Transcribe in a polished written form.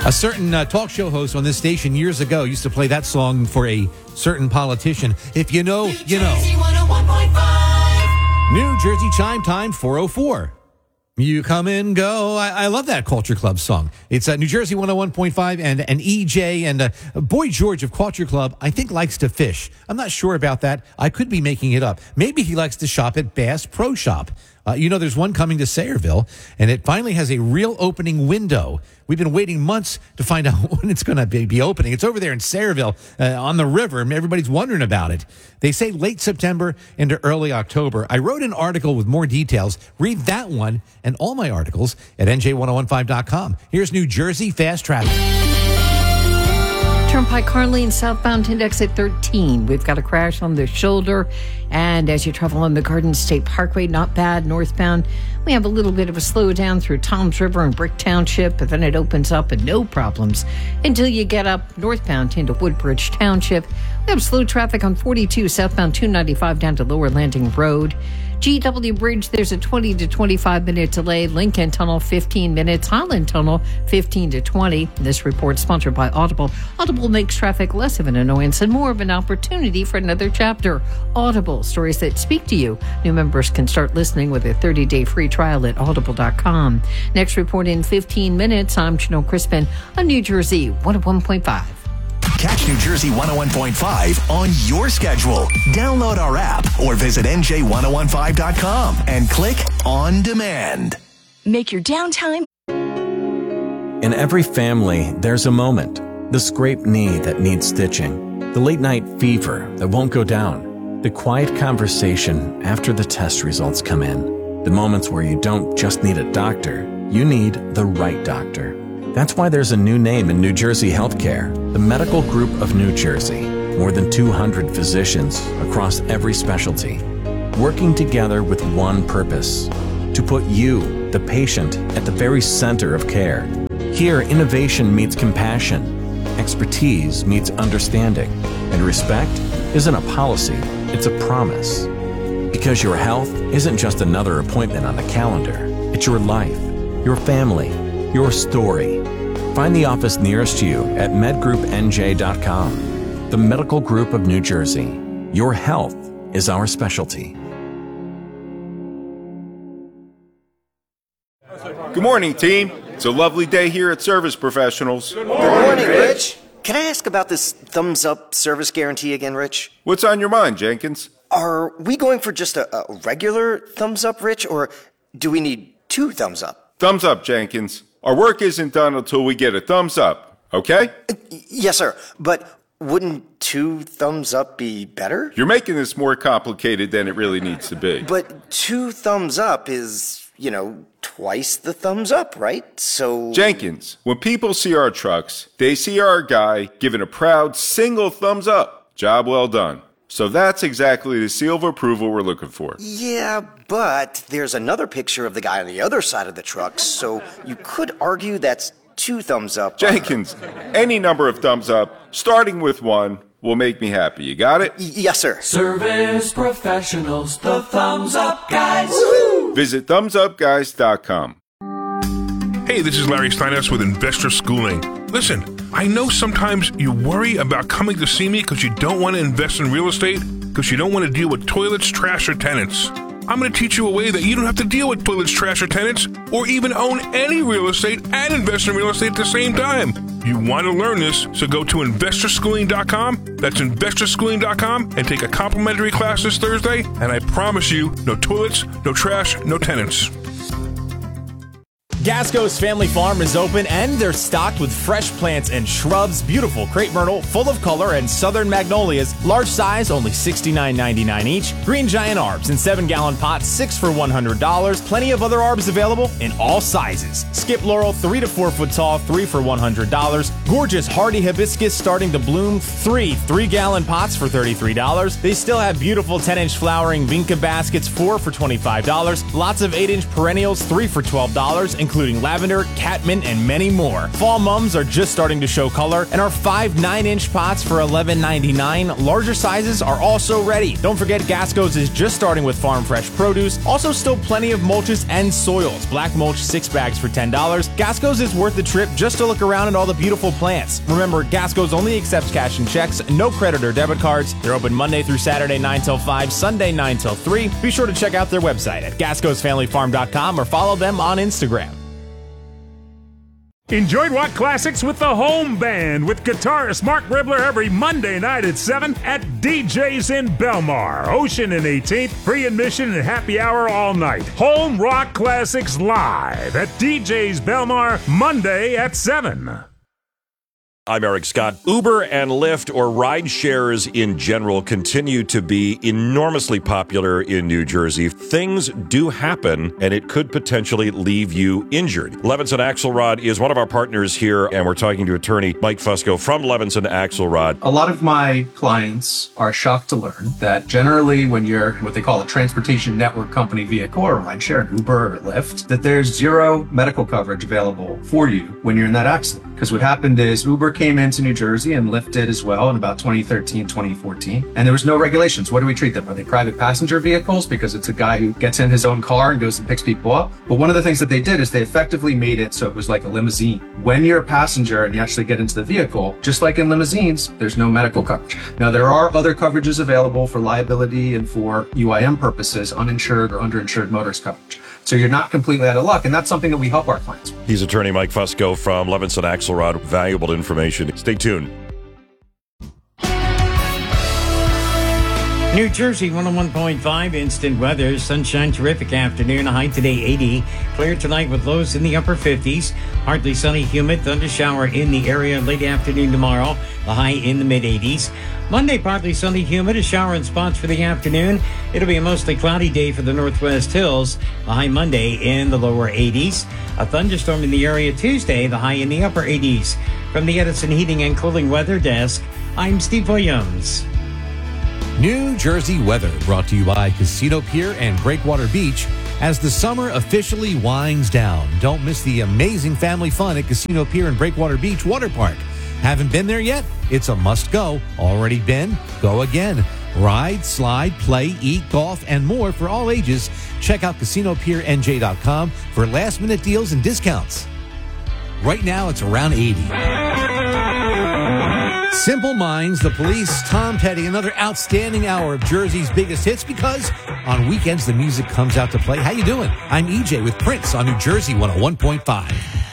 A certain talk show host on this station years ago used to play that song for a certain politician. If you know, you know. New Jersey chime time 4:04. You come and go. I love that Culture Club song. It's New Jersey 101.5 and EJ and Boy George of Culture Club, I think, likes to fish. I'm not sure about that. I could be making it up. Maybe he likes to shop at Bass Pro Shop. There's one coming to Sayreville, and it finally has a real opening window. We've been waiting months to find out when it's going to be opening. It's over there in Sayreville on the river, and everybody's wondering about it. They say late September into early October. I wrote an article with more details. Read that one and all my articles at NJ1015.com. Here's New Jersey Fast Traffic. Turnpike Carline southbound into exit 13. We've got a crash on the shoulder. And as you travel on the Garden State Parkway, not bad. Northbound, we have a little bit of a slowdown through Toms River and Brick Township, but then it opens up and no problems until you get up northbound into Woodbridge Township. We have slow traffic on 42 southbound 295 down to Lower Landing Road. GW Bridge, there's a 20 to 25 minute delay. Lincoln Tunnel, 15 minutes. Holland Tunnel, 15 to 20. This report sponsored by Audible. Audible makes traffic less of an annoyance and more of an opportunity for another chapter. Audible, stories that speak to you. New members can start listening with a 30-day free trial at audible.com. Next report in 15 minutes. I'm Janelle Crispin on New Jersey 101.5. Catch New Jersey 101.5 on your schedule. Download our app or visit NJ1015.com and click on demand. Make your downtime. In every family, there's a moment. The scraped knee that needs stitching. The late night fever that won't go down. The quiet conversation after the test results come in. The moments where you don't just need a doctor, you need the right doctor. That's why there's a new name in New Jersey healthcare, the Medical Group of New Jersey. More than 200 physicians across every specialty, working together with one purpose, to put you, the patient, at the very center of care. Here, innovation meets compassion, expertise meets understanding, and respect isn't a policy, it's a promise. Because your health isn't just another appointment on the calendar, it's your life, your family, your story. Find the office nearest you at medgroupnj.com. The Medical Group of New Jersey. Your health is our specialty. Good morning, team. It's a lovely day here at Service Professionals. Good morning, Rich. Can I ask about this thumbs up service guarantee again, Rich? What's on your mind, Jenkins? Are we going for just a regular thumbs up, Rich, or do we need 2 thumbs up? Thumbs up, Jenkins. Our work isn't done until we get a thumbs up, okay? Yes, sir. But wouldn't 2 thumbs up be better? You're making this more complicated than it really needs to be. But 2 thumbs up is, twice the thumbs up, right? So... Jenkins, when people see our trucks, they see our guy giving a proud single thumbs up. Job well done. So that's exactly the seal of approval we're looking for. Yeah, but there's another picture of the guy on the other side of the truck, so you could argue that's 2 thumbs up. Jenkins, any number of thumbs up, starting with 1, will make me happy. You got it? Yes, sir. Service Professionals, the thumbs up guys. Woo-hoo! Visit thumbsupguys.com. Hey, this is Larry Steinhaus with Investor Schooling. Listen, I know sometimes you worry about coming to see me because you don't want to invest in real estate, because you don't want to deal with toilets, trash, or tenants. I'm going to teach you a way that you don't have to deal with toilets, trash, or tenants, or even own any real estate and invest in real estate at the same time. You want to learn this, so go to investorschooling.com. That's investorschooling.com and take a complimentary class this Thursday, and I promise you, no toilets, no trash, no tenants. Gasco's Family Farm is open and they're stocked with fresh plants and shrubs, beautiful crepe myrtle, full of color, and southern magnolias, large size, only $69.99 each. Green giant arbs in 7-gallon pots, 6 for $100. Plenty of other arbs available in all sizes. Skip laurel, 3 to 4 foot tall, 3 for $100. Gorgeous hardy hibiscus starting to bloom, 3-gallon pots for $33. They still have beautiful 10-inch flowering vinca baskets, 4 for $25. Lots of 8-inch perennials, 3 for $12, including including lavender, catmint, and many more. Fall mums are just starting to show color, and our 5 9-inch pots for $11.99. Larger sizes are also ready. Don't forget, Gasco's is just starting with farm fresh produce. Also, still plenty of mulches and soils. Black mulch 6 bags for $10. Gasco's is worth the trip just to look around at all the beautiful plants. Remember, Gasco's only accepts cash and checks, no credit or debit cards. They're open Monday through Saturday 9 till 5, Sunday 9 till 3. Be sure to check out their website at gascosfamilyfarm.com or follow them on Instagram. Enjoy rock classics with the Home Band with guitarist Mark Ribler every Monday night at 7 at DJ's in Belmar. Ocean and 18th, free admission and happy hour all night. Home Rock Classics live at DJ's Belmar Monday at 7. I'm Eric Scott. Uber and Lyft, or ride shares in general, continue to be enormously popular in New Jersey. Things do happen, and it could potentially leave you injured. Levinson Axelrod is one of our partners here, and we're talking to attorney Mike Fusco from Levinson Axelrod. A lot of my clients are shocked to learn that generally when you're what they call a transportation network company vehicle or rideshare, Uber or Lyft, that there's zero medical coverage available for you when you're in that accident. Because what happened is Uber came into New Jersey and Lyft did as well in about 2013, 2014. And there was no regulations. What do we treat them? Are they private passenger vehicles? Because it's a guy who gets in his own car and goes and picks people up. But one of the things that they did is they effectively made it so it was like a limousine. When you're a passenger and you actually get into the vehicle, just like in limousines, there's no medical coverage. Now, there are other coverages available for liability and for UIM purposes, uninsured or underinsured motorist coverage. So you're not completely out of luck, and that's something that we help our clients with. He's attorney Mike Fusco from Levinson Axelrod. Valuable information. Stay tuned. New Jersey 101.5 instant weather. Sunshine, terrific afternoon. High today 80. Clear tonight with lows in the upper 50s. Partly sunny, humid, thunder shower in the area late afternoon tomorrow. The high in the mid 80s. Monday, partly sunny, humid, a shower in spots for the afternoon. It'll be a mostly cloudy day for the Northwest Hills. The high Monday in the lower 80s. A thunderstorm in the area Tuesday, the high in the upper 80s. From the Edison Heating and Cooling Weather Desk, I'm Steve Williams. New Jersey weather brought to you by Casino Pier and Breakwater Beach. As the summer officially winds down, don't miss the amazing family fun at Casino Pier and Breakwater Beach Water Park. Haven't been there yet? It's a must-go. Already been? Go again. Ride, slide, play, eat, golf, and more for all ages. Check out CasinoPierNJ.com for last-minute deals and discounts. Right now, it's around 80. Simple Minds, The Police, Tom Petty, another outstanding hour of Jersey's biggest hits because on weekends the music comes out to play. How you doing? I'm EJ with Prince on New Jersey 101.5.